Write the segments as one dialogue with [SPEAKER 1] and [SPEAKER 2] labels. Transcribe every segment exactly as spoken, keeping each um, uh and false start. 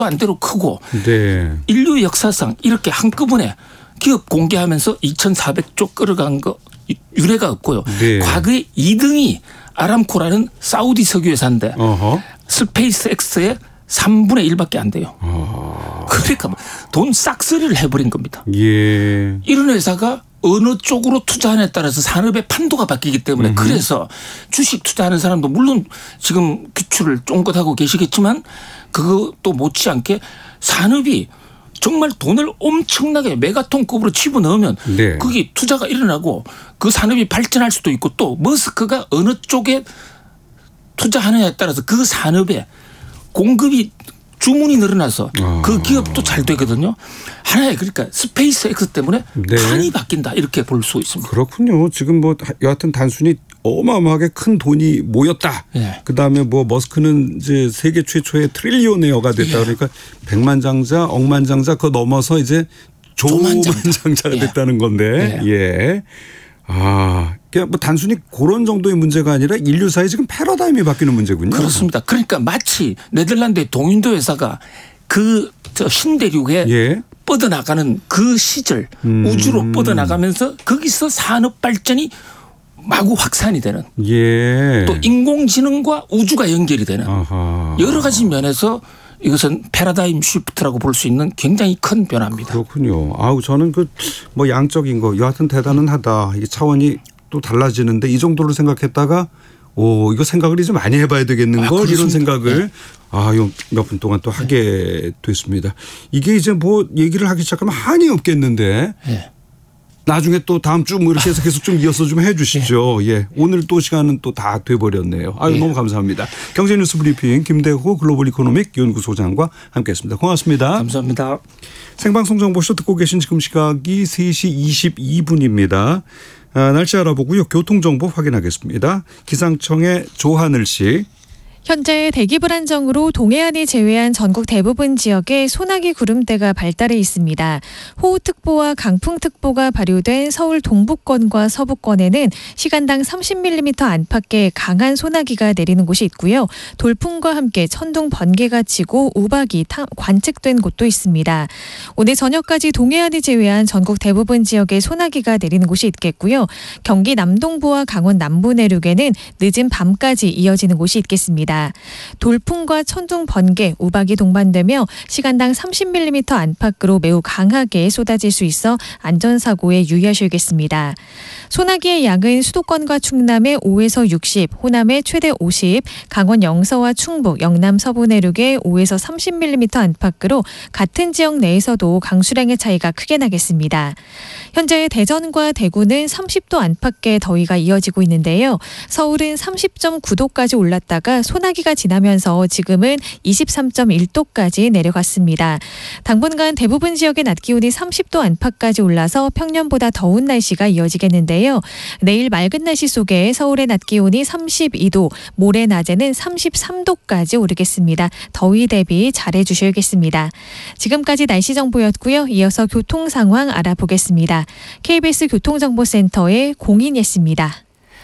[SPEAKER 1] 안 대로 크고
[SPEAKER 2] 네.
[SPEAKER 1] 인류 역사상 이렇게 한꺼번에 기업 공개하면서 이천사백조 끌어간 거 유례가 없고요.
[SPEAKER 2] 네.
[SPEAKER 1] 과거에 이 등이 아람코라는 사우디 석유 회사인데
[SPEAKER 2] 어허.
[SPEAKER 1] 스페이스X의 삼분의 일밖에 안 돼요.
[SPEAKER 2] 어.
[SPEAKER 1] 그러니까 돈 싹쓸이를 해버린 겁니다.
[SPEAKER 2] 예.
[SPEAKER 1] 이런 회사가 어느 쪽으로 투자하느냐에 따라서 산업의 판도가 바뀌기 때문에
[SPEAKER 2] 음흠.
[SPEAKER 1] 그래서 주식 투자하는 사람도 물론 지금 규출을 쫑긋하고 계시겠지만 그것도 못지않게 산업이 정말 돈을 엄청나게 메가톤급으로 집어넣으면
[SPEAKER 2] 네.
[SPEAKER 1] 거기 투자가 일어나고 그 산업이 발전할 수도 있고 또 머스크가 어느 쪽에 투자하느냐에 따라서 그 산업에 공급이 주문이 늘어나서
[SPEAKER 2] 아.
[SPEAKER 1] 그 기업도 잘 되거든요. 하나의 그러니까 스페이스X 때문에
[SPEAKER 2] 네.
[SPEAKER 1] 판이 바뀐다 이렇게 볼 수 있습니다.
[SPEAKER 2] 그렇군요. 지금 뭐 여하튼 단순히 어마어마하게 큰 돈이 모였다.
[SPEAKER 1] 예.
[SPEAKER 2] 그다음에 뭐 머스크는 이제 세계 최초의 트릴리오네어가 됐다.
[SPEAKER 1] 예.
[SPEAKER 2] 그러니까 백만장자, 억만장자 그거 넘어서 이제 조만장자가
[SPEAKER 1] 예.
[SPEAKER 2] 됐다는 건데. 예. 예. 아, 그냥 뭐 단순히 그런 정도의 문제가 아니라 인류사의 지금 패러다임이 바뀌는 문제군요.
[SPEAKER 1] 그렇습니다. 그러니까 마치 네덜란드의 동인도 회사가 그 저 신대륙에
[SPEAKER 2] 예.
[SPEAKER 1] 뻗어나가는 그 시절
[SPEAKER 2] 음.
[SPEAKER 1] 우주로 뻗어나가면서 거기서 산업 발전이 마구 확산이 되는
[SPEAKER 2] 예.
[SPEAKER 1] 또 인공지능과 우주가 연결이 되는
[SPEAKER 2] 아하.
[SPEAKER 1] 여러 가지 면에서 이것은 패러다임 쉬프트라고 볼 수 있는 굉장히 큰 변화입니다.
[SPEAKER 2] 그렇군요. 아우 저는 그 뭐 양적인 거 여하튼 대단은 하다. 이 차원이 또 달라지는데 이 정도로 생각했다가 오 이거 생각을 이제 많이 해봐야 되겠는
[SPEAKER 1] 아,
[SPEAKER 2] 걸 이런
[SPEAKER 1] 그렇습니다.
[SPEAKER 2] 생각을
[SPEAKER 1] 네.
[SPEAKER 2] 아, 몇 분 동안 또 하게 됐습니다. 이게 이제 뭐 얘기를 하기 시작하면 한이 없겠는데
[SPEAKER 1] 네.
[SPEAKER 2] 나중에 또 다음 주 뭐 이렇게 해서 계속 좀 이어서 좀 해 주시죠. 예. 예. 오늘 또 시간은 또 다 돼버렸네요. 아유,
[SPEAKER 1] 예.
[SPEAKER 2] 너무 감사합니다. 경제뉴스 브리핑 김대호 글로벌 이코노믹 연구소장과 함께했습니다. 고맙습니다.
[SPEAKER 1] 감사합니다.
[SPEAKER 2] 생방송 정보쇼 듣고 계신 지금 시각이 세 시 이십이 분입니다. 아, 날씨 알아보고요. 교통정보 확인하겠습니다. 기상청의 조하늘 씨.
[SPEAKER 3] 현재 대기 불안정으로 동해안을 제외한 전국 대부분 지역에 소나기 구름대가 발달해 있습니다. 호우특보와 강풍특보가 발효된 서울 동부권과 서부권에는 시간당 삼십 밀리미터 안팎의 강한 소나기가 내리는 곳이 있고요. 돌풍과 함께 천둥 번개가 치고 우박이 관측된 곳도 있습니다. 오늘 저녁까지 동해안을 제외한 전국 대부분 지역에 소나기가 내리는 곳이 있겠고요. 경기 남동부와 강원 남부 내륙에는 늦은 밤까지 이어지는 곳이 있겠습니다. 돌풍과 천둥, 번개, 우박이 동반되며 시간당 삼십 밀리미터 안팎으로 매우 강하게 쏟아질 수 있어 안전사고에 유의하셔야겠습니다. 소나기의 양은 수도권과 충남에 오에서 육십, 호남에 최대 오십, 강원 영서와 충북, 영남 서부 내륙에 오에서 삼십 밀리미터 안팎으로 같은 지역 내에서도 강수량의 차이가 크게 나겠습니다. 현재 대전과 대구는 삼십 도 안팎의 더위가 이어지고 있는데요. 서울은 삼십 점 구 도까지 올랐다가 소나기가 지나면서 지금은 이십삼 점 일 도까지 내려갔습니다. 당분간 대부분 지역의 낮 기온이 삼십 도 안팎까지 올라서 평년보다 더운 날씨가 이어지겠는데요. 내일 맑은 날씨 속에 서울의 낮 기온이 삼십이 도, 모레 낮에는 삼십삼 도까지 오르겠습니다. 더위 대비 잘해 주셔야겠습니다. 지금까지 날씨 정보였고요. 이어서 교통 상황 알아보겠습니다. 케이비에스 교통정보센터의 공인예 씨입니다.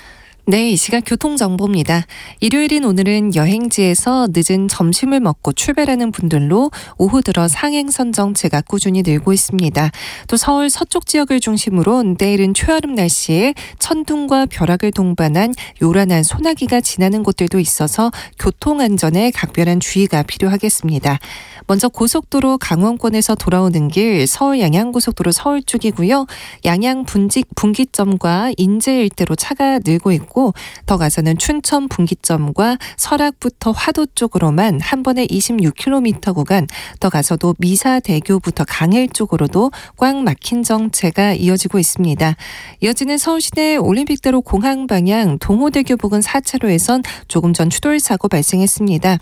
[SPEAKER 4] 네, 이 시각 교통정보입니다. 일요일인 오늘은 여행지에서 늦은 점심을 먹고 출발하는 분들로 오후 들어 상행선 정체가 꾸준히 늘고 있습니다. 또 서울 서쪽 지역을 중심으로 내일은 초여름 날씨에 천둥과 벼락을 동반한 요란한 소나기가 지나는 곳들도 있어서 교통안전에 각별한 주의가 필요하겠습니다. 먼저 고속도로 강원권에서 돌아오는 길 서울 양양고속도로 서울 쪽이고요. 양양 분직 분기점과 인제 일대로 차가 늘고 있고 더 가서는 춘천 분기점과 설악부터 화도 쪽으로만 한 번에 이십육 킬로미터 구간, 더 가서도 미사대교부터 강일 쪽으로도 꽉 막힌 정체가 이어지고 있습니다. 이어지는 서울시내 올림픽대로 공항 방향 동호대교 부근 사 차로에선 조금 전 추돌 사고 발생했습니다.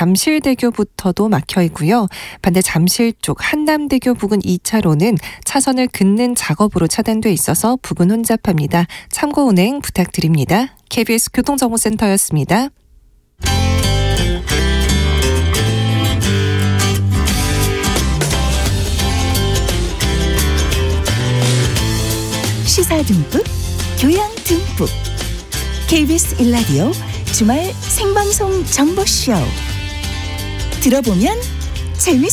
[SPEAKER 4] 잠실대교부터도 막혀 있고요. 반대 잠실 쪽 한남대교 부근 이 차로는 차선을 긋는 작업으로 차단돼 있어서 부근 혼잡합니다. 참고 운행 부탁드립니다. 케이비에스 교통정보센터였습니다.
[SPEAKER 5] 시사 듬뿍, 교양 듬뿍. 케이비에스 일 라디오 주말 생방송 정보쇼. 들어보면 재밌